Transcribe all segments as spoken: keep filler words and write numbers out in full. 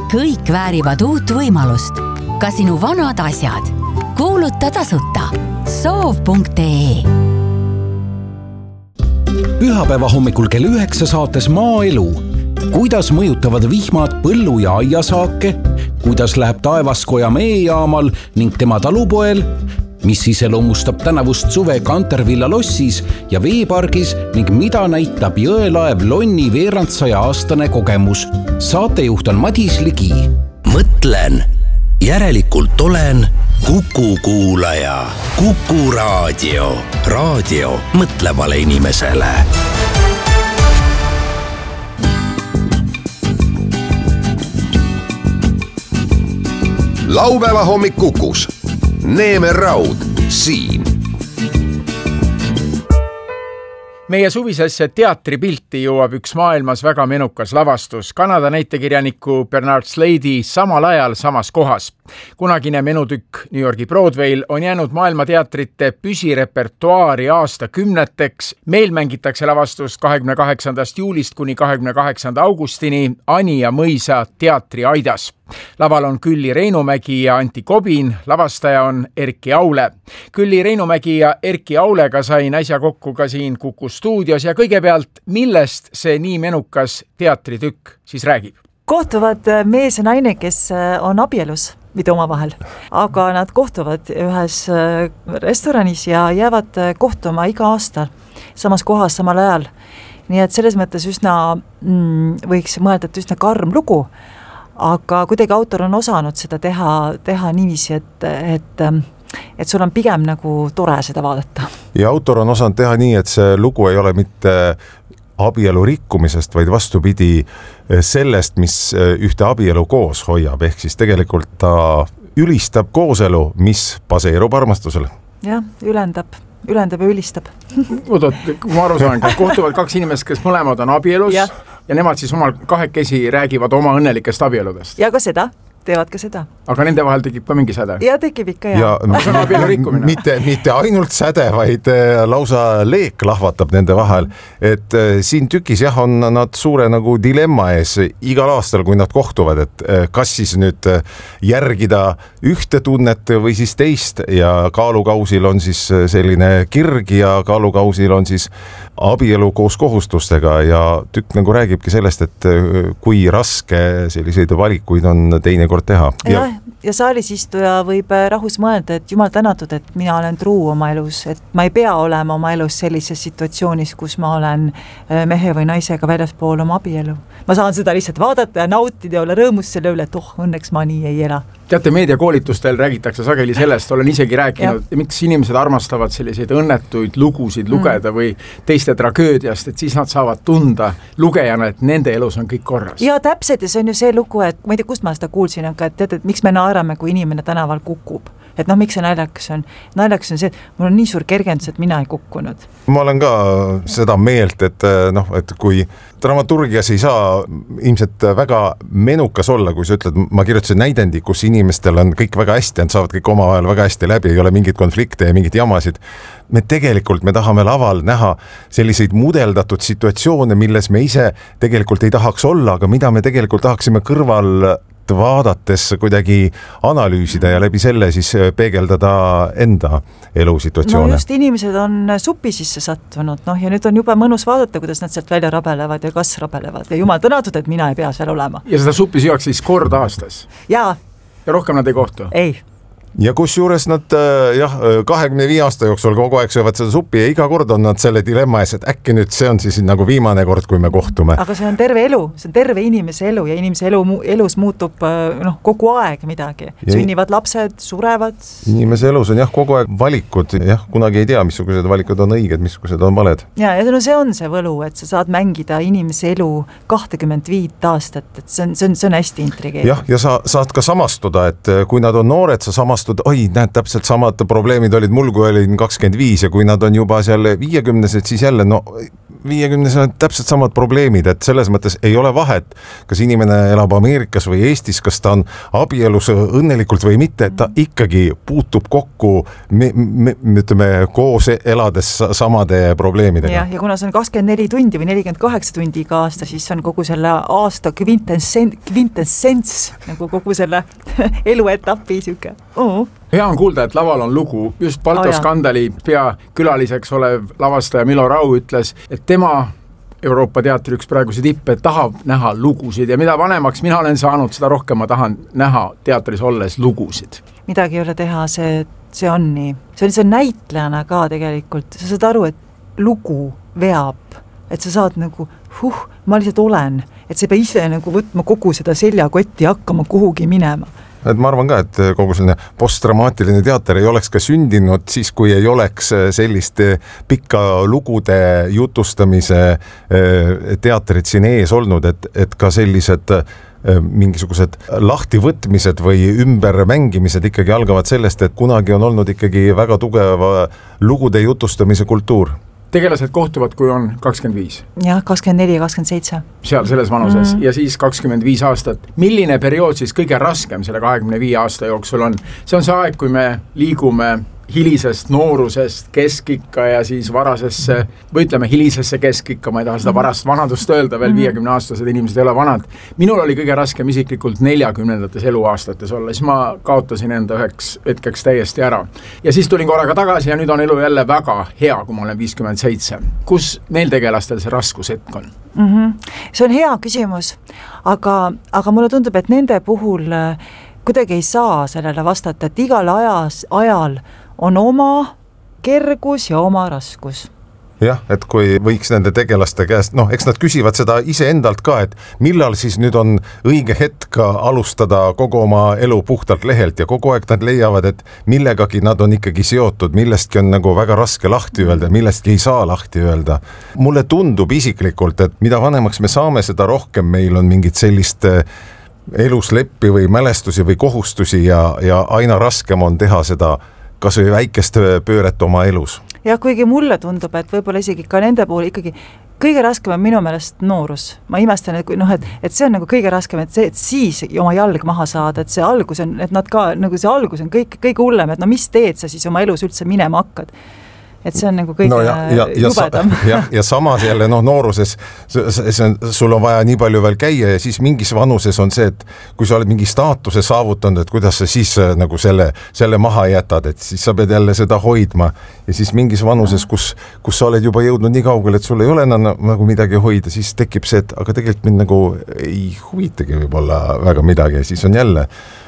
Kõik väärivad uut võimalust. Ka sinu vanad asjad. Kuuluta tasuta. soov punkt ee. Pühapäeva hommikul kell üheksa saates Maaelu. Kuidas mõjutavad vihmad põllu- ja aiasaake? Kuidas läheb Taevaskoja meejaamal ning tema talupoel? Mis iseloomustab tänavust suve Kantervilla lossis ja veepargis ning mida näitab jõelaev Lonni veerandsaja aastane kogemus? Saatejuht on Madis Ligi. Mõtlen, järelikult olen Kuku kuulaja. Kuku raadio. Raadio mõtlevale inimesele. Laupäeva hommik Kukus. Neeme Raud siin. Meie suvisesse teatripilti jõuab üks maailmas väga menukas lavastus. Kanada näitekirjaniku Bernard Slade'i samal ajal samas kohas. Kunagine menutükk New Yorgi Broadway'l on jäänud maailma teatrite püsirepertuaari aastakümneteks. Meil mängitakse lavastust kahekümne kaheksandast juulist kuni kahekümne kaheksanda augustini Ani ja Mõisa teatri aidas. Laval on Külli Reinumägi ja Antti Kobin, lavastaja on Erki Aule. Külli Reinumägi ja Erki Aulega sain äsja kokku ka siin Kuku stuudios ja kõigepealt, millest see nii menukas teatritükk siis räägib? Kohtuvad mees ja naine, kes on abielus, mitte omavahel, aga nad kohtuvad ühes restoranis ja jäävad kohtuma iga aasta samas kohas samal ajal. Nii et selles mõttes üsna, mm, võiks mõelda, et üsna karm lugu, aga kuidagi autor on osanud seda teha, teha niiviisi, et, et, et sul on pigem nagu tore seda vaadata. Ja autor on osanud teha nii, et see lugu ei ole mitte abielu rikkumisest, vaid vastupidi sellest, mis ühte abielu koos hoiab, ehk siis tegelikult ta ülistab kooselu, mis baseerub armastusele. Jah, ülendab. ülendab ja ülistab. Oot, kui ma aru saan, kohtuvad kaks inimest, kes mõlemad on abielus ja, ja nemad siis omal kahekesi räägivad oma õnnelikest abieludest. Ja ka seda, teevad ka seda. Aga nende vahel tekib ka mingi säde? Ja tekib ikka, jah. Ja, see on abielu rikkumine. Mitte, mitte ainult säde, vaid lausa leek lahvatab nende vahel. Et siin tükis jah, on nad suure nagu dilemma ees igal aastal, kui nad kohtuvad, et kas siis nüüd järgida ühte tunnet või siis teist ja kaalukausil on siis selline kirg ja kaalukausil on siis abielu koos kohustustega ja tükk nagu räägibki sellest, et kui raske selliseid valikuid on teinekord teha. Ja, ja saalis istuja võib rahus mõelda, et jumal tänatud, et mina olen truu oma elus, et ma ei pea olema oma elus sellises situatsioonis, kus ma olen mehe või naisega väljaspool oma abielu. Ma saan seda lihtsalt vaadata ja nautida ja olla rõõmus selle üle, et oh, õnneks ma nii ei ela. Teate, meediakoolitustel räägitakse sageli sellest, olen isegi rääkinud, ja. Miks inimesed armastavad selliseid õnnetuid lugusid lugeda mm. või teiste tragöödiast, et siis nad saavad tunda lugejana, et nende elus on kõik korras. Ja täpselt, ja see on ju see lugu, et ma ei tea, kust ma seda kuulsin, aga et tead, et miks me naerame, kui inimene tänaval kukub. Et noh, miks see naljakas on? Naljakas on see, et mul on nii suur kergendus, et mina ei kukkunud. Ma olen ka seda meelt, et, noh, et kui dramaturgias ei saa ilmselt väga menukas olla, kui sa ütled, ma kirjutasin näidendi, kus inimestel on kõik väga hästi, nad saavad kõik omavahel väga hästi läbi, ei ole mingit konflikte ja mingit jamasid. Me tegelikult me tahame laval näha selliseid mudeldatud situatsioone, milles me ise tegelikult ei tahaks olla, aga mida me tegelikult tahaksime kõrval vaadates kuidagi analüüsida ja läbi selle siis peegeldada enda elusituatsioone. No just inimesed on supi sisse sattunud, noh ja nüüd on juba mõnus vaadata, kuidas nad sealt välja rabelevad ja kas rabelevad ja jumal tänatud, et mina ei pea seal olema. Ja seda suppi süüakse siis kord aastas? Jaa. Ja rohkem nad ei kohtu? Ei. Ja kus juures nad jah, kahekümne viie aasta jooksul kogu aeg söövad seda suppi ja iga kord on nad selle dilemma ees, et äkki nüüd see on siis nagu viimane kord, kui me kohtume. Aga see on terve elu, see on terve inimese elu ja inimese elu, elus muutub noh, kogu aeg midagi. Ja sünnivad lapsed, surevad. Inimese elus on jah kogu aeg valikud, jah, kunagi ei tea, missugused valikud on õiged, missugused on valed. Ja, ja no see on see võlu, et sa saad mängida inimese elu kakskümmend viis aastat, et see on, see on, see on hästi intrigeeriv. Jah, ja sa saad ka samastuda, et kui nad on noored, sa samastud oi, näed, täpselt samad probleemid olid mul, kui olin kakskümmend viis ja kui nad on juba seal viiekümnesed, siis jälle no viiekümnes on täpselt samad probleemid, et selles mõttes ei ole vahet, kas inimene elab Ameerikas või Eestis, kas ta on abielus õnnelikult või mitte, et ta ikkagi puutub kokku me, me, ütleme, koos elades samade probleemidega. Ja, ja kuna see on kakskümmend neli tundi või nelikümmend kaheksa tundi iga aasta, siis on kogu selle aasta kvintessents, nagu kogu selle eluetapi siuke. Oh. Hea on kuulda, et laval on lugu. Just Balto oh, Skandali peakülaliseks olev lavastaja Milo Rau ütles, et tema Euroopa teatri üks praeguse tippe tahab näha lugusid ja mida vanemaks mina olen saanud, seda rohkem ma tahan näha teatris olles lugusid. Midagi ei ole teha, see, see on nii. See on see näitlejana ka tegelikult. Sa saad aru, et lugu veab, et sa saad nagu, huh, ma lihtsalt olen, et sa ei pea ise nagu võtma kogu seda seljakotti ja hakkama kuhugi minema. Et ma arvan ka, et kogu selline postdramaatiline teater ei oleks ka sündinud siis, kui ei oleks sellist pikka lugude jutustamise teatrit siin ees olnud, et, et ka sellised mingisugused lahtivõtmised või ümbermängimised ikkagi algavad sellest, et kunagi on olnud ikkagi väga tugeva lugude jutustamise kultuur. Tegelased kohtuvad, kui on kakskümmend viis. Jah, kakskümmend neli ja kakskümmend seitse. Seal selles vanuses mm. ja siis kakskümmend viis aastat. Milline periood siis kõige raskem selle kahekümne viie aasta jooksul on? See on see aeg, kui me liigume hilisest noorusest keskikka ja siis varasesse, või ütleme hilisesse keskikka, ma ei taha seda varast vanadust öelda, veel viiekümne aastased inimesed ei ole vanad. Minul oli kõige raskem isiklikult neljakümnendates eluaastates olla, siis ma kaotasin enda üheks hetkeks täiesti ära. Ja siis tulin korraga tagasi ja nüüd on elu jälle väga hea, kui ma olen viiskümmend seitse. Kus neil tegelastel see raskushetk on? Mm-hmm. See on hea küsimus, aga, aga mulle tundub, et nende puhul kuidagi ei saa sellele vastata, et igal ajas, ajal on oma kergus ja oma raskus. Jah, et kui võiks nende tegelaste käest, noh, eks nad küsivad seda ise endalt ka, et millal siis nüüd on õige hetk alustada kogu oma elu puhtalt lehelt ja kogu aeg nad leiavad, et millegagi nad on ikkagi seotud, millestki on nagu väga raske lahti öelda, millestki ei saa lahti öelda. Mulle tundub isiklikult, et mida vanemaks me saame, seda rohkem meil on mingit sellist elusleppi või mälestusi või kohustusi ja, ja aina raskem on teha seda kas või väikest pööret oma elus. Ja kuigi mulle tundub, et võib-olla isegi ka nende puhul ikkagi kõige raskem on minu meelest noorus. Ma imestan, et, noh, et, et see on nagu kõige raskem, et, see, et siis oma jalg maha saada, et see algus on, et nad ka, nagu see algus on kõik, kõige hullem, et no mis teed sa siis oma elus üldse minema hakkad. Et see on nagu kõige no ja, ja, jubedam. Ja, ja samas jälle noh, nooruses see on, sul on vaja nii palju veel käia ja siis mingis vanuses on see, et kui sa oled mingi staatuse saavutanud, et kuidas sa siis nagu selle, selle maha jätad, et siis sa pead jälle seda hoidma ja siis mingis vanuses, kus, kus sa oled juba jõudnud nii kaugel, et sul ei ole enam nagu midagi hoida, siis tekib see, et aga tegelikult mind nagu ei huvitagi võib-olla väga midagi ja siis on jälle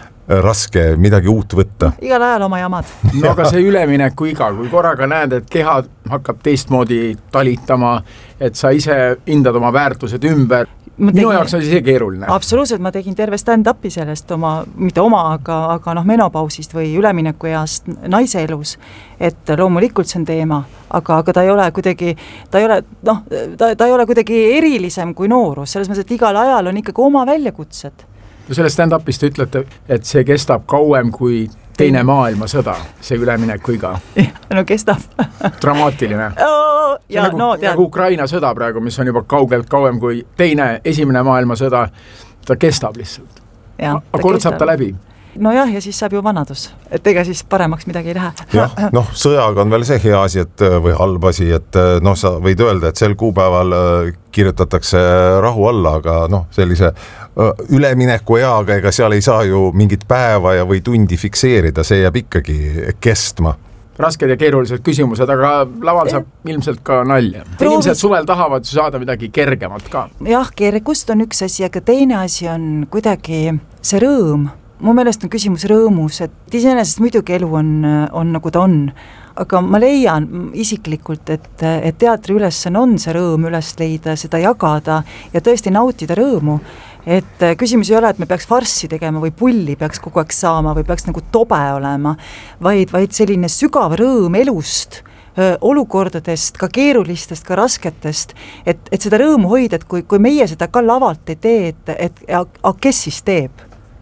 raske midagi uut võtta. Igal ajal oma jamad. No aga see ülemineku iga, kui korraga näed, et keha hakkab teistmoodi talitama, et sa ise hindad oma väärtused ümber. Tegin, minu jaoks on see keeruline. Absoluutselt, ma tegin terve stand-upi sellest oma, mitte oma, aga, aga noh, menopausist või ülemineku east naise elus, et loomulikult see on teema, aga, aga ta ei ole kuidagi, ta ei ole, noh, ta, ta ei ole kuidagi erilisem kui noorus, selles mõttes, et igal ajal on ikkagi oma väljakutsed. Ja selle stand-upis te ütlete, et see kestab kauem kui teine maailmasõda, see ülemineku iga. No kestab. Dramaatiline. Oh, ja, nagu, no, nagu Ukraina sõda praegu, mis on juba kaugelt kauem kui teine esimene maailmasõda, ta kestab lihtsalt. Ja, aga kord saab ta läbi. No jah, ja siis saab ju vanadus, et ega siis paremaks midagi ei lähe. Jah, noh, sõjaga on veel see hea asi, et, või halb asi, et noh, sa võid öelda, et sel kuupäeval kirjutatakse rahu alla, aga noh, sellise ülemineku eaga, ega seal ei saa ju mingit päeva ja või tundi fikseerida, see jääb ikkagi kestma. Rasked ja keerulised küsimused, aga laval saab ilmselt ka nalja. Inimesed suvel tahavad saada midagi kergemalt ka. Jah, kergust on üks asi, aga teine asi on kuidagi see rõõm. Mu meelest on küsimus rõõmus, et iseenesest muidugi elu on, on nagu ta on, aga ma leian isiklikult, et, et teatri ülesanne on see rõõm üles leida, seda jagada ja tõesti nautida rõõmu. Et küsimus ei ole, et me peaks farssi tegema või pulli peaks kogu aeg saama või peaks nagu tobe olema, vaid, vaid selline sügav rõõm elust, olukordadest, ka keerulistest, ka rasketest, et, et seda rõõmu hoida, et kui, kui meie seda ka lavalt ei tee, et, et a, a, kes siis teeb?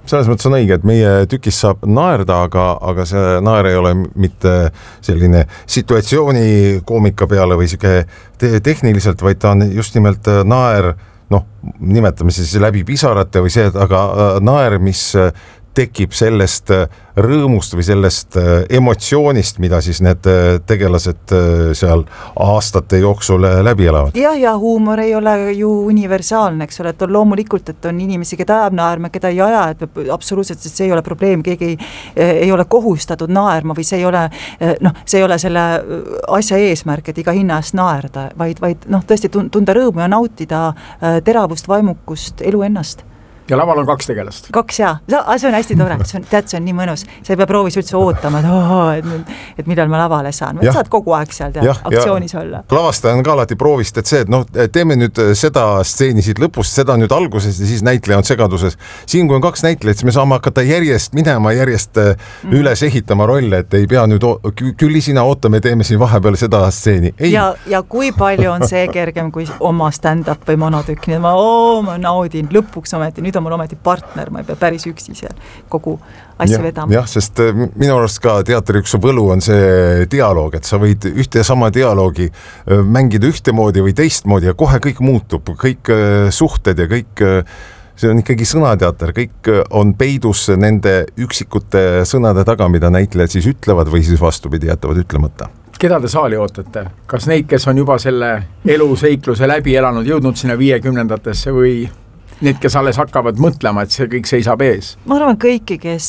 selles mõttes on õige, et meie tükis saab naerda, aga, aga see naer ei ole mitte selline situatsiooni koomika peale või siuke te tehniliselt, vaid ta on just nimelt naer, noh, nimetame siis läbi pisarate või see, aga naer, mis tekib sellest rõõmust või sellest emotsioonist, mida siis need tegelased seal aastate jooksul läbi elavad. Jah, ja huumor ei ole ju universaalne, eks ole, et on loomulikult, et on inimesi, keda ajab naerma, keda ei aja, et absoluutselt, et see ei ole probleem, keegi ei, ei ole kohustatud naerma või see ei ole, noh, see ei ole selle asja eesmärk, et iga hinna eest naerda, vaid, vaid noh, tõesti tunda rõõmu ja nautida teravust, vaimukust, elu ennast. Ja laval on kaks tegelast. Kaks, jaa. See on hästi tore, see on, tead, see on nii mõnus. See ei pea proovis üldse ootama, et, oh, et, et millal ma lavale saan. Saad kogu aeg seal tead, aktsioonis olla. Lavastaja on ka alati proovist, et see, et noh, teeme nüüd seda stseeni siit lõpust, seda nüüd alguses ja siis näitleja on segaduses. Siin, kui on kaks näitlejat, siis me saame hakata järjest minema, järjest mm. üles ehitama rolle, et ei pea nüüd, küll sina ootame, teeme siin vahepeal seda stseeni. Ja, ja kui palju on see kergem kui oma stand-up või monotükk, nii et ma, oo, ma naudin lõpuks ometi, nüüd on mul ometi partner, ma ei pea päris üksi seal kogu asja ja, vedama. Jah, sest minu arust ka teatri üks võlu on see dialoog, et sa võid ühte ja sama dialoogi mängida ühtemoodi või teistmoodi ja kohe kõik muutub, kõik suhted ja kõik, see on ikkagi sõnateater, kõik on peidus nende üksikute sõnade taga, mida näitlejad siis ütlevad või siis vastupidi jätavad ütlemata. Keda te saali ootate? Kas neid, kes on juba selle eluseikluse läbi elanud, jõudnud sinna viiekümnendatesse või need, kes alles hakkavad mõtlema, et see kõik seisab ees? Ma arvan kõiki, kes,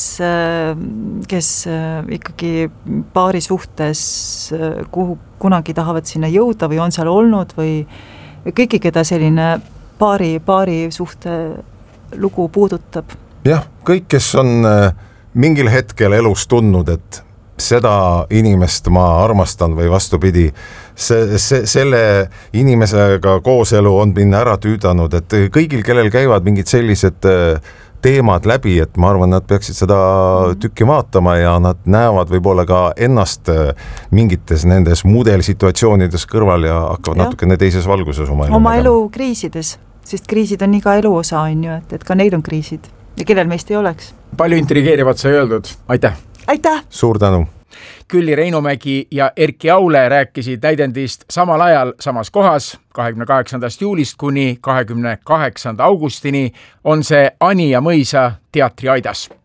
kes ikkagi paari suhtes kuhu kunagi tahavad sinna jõuda või on seal olnud või kõiki, keda selline paari, paari suhte lugu puudutab. Jah, kõik, kes on mingil hetkel elus tundnud, et seda inimest ma armastan või vastupidi, see, see, selle inimesega kooselu on minna ära tüüdanud, et kõigil, kellel käivad mingid sellised teemad läbi, et ma arvan, nad peaksid seda tükki vaatama ja nad näevad võib-olla ka ennast mingites nendes mudelsituatsioonides kõrval ja hakkavad ja. natukene teises valguses oma elu. Oma elu kriisides, sest kriisid on iga elu osa, on ju, et, et ka neil on kriisid ja kellel meist ei oleks. Palju intrigeerivat sai öeldud, aitäh! Aitäh! Suur tänu! Külli Reinumägi ja Erki Aule rääkisid näidendist samal ajal samas kohas kahekümne kaheksandast juulist kuni kahekümne kaheksanda augustini on see Ani ja Mõisa teatriaidas.